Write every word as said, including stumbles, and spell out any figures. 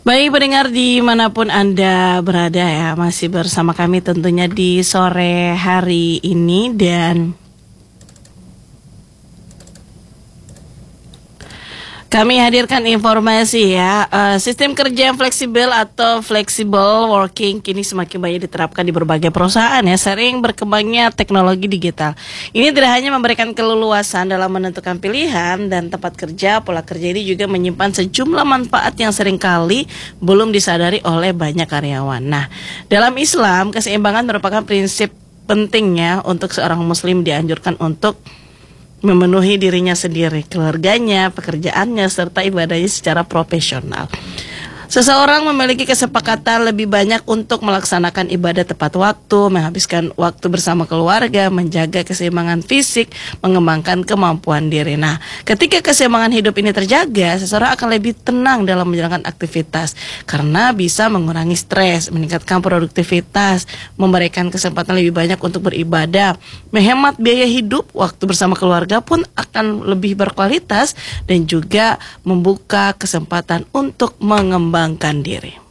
Baik pendengar dimanapun Anda berada ya, masih bersama kami tentunya di sore hari ini. Dan kami hadirkan informasi ya, uh, sistem kerja yang fleksibel atau flexible working kini semakin banyak diterapkan di berbagai perusahaan ya, sering berkembangnya teknologi digital. Ini tidak hanya memberikan keleluasan dalam menentukan pilihan dan tempat kerja, pola kerja ini juga menyimpan sejumlah manfaat yang seringkali belum disadari oleh banyak karyawan. Nah, dalam Islam, keseimbangan merupakan prinsip pentingnya untuk seorang muslim dianjurkan untuk memenuhi dirinya sendiri, keluarganya, pekerjaannya, serta ibadahnya secara profesional. Seseorang memiliki kesepakatan lebih banyak untuk melaksanakan ibadah tepat waktu, menghabiskan waktu bersama keluarga, menjaga keseimbangan fisik, mengembangkan kemampuan diri. Nah, ketika keseimbangan hidup ini terjaga, seseorang akan lebih tenang dalam menjalankan aktivitas karena bisa mengurangi stres, meningkatkan produktivitas, memberikan kesempatan lebih banyak untuk beribadah, menghemat biaya hidup, waktu bersama keluarga pun akan lebih berkualitas dan juga membuka kesempatan untuk mengembangkan diri.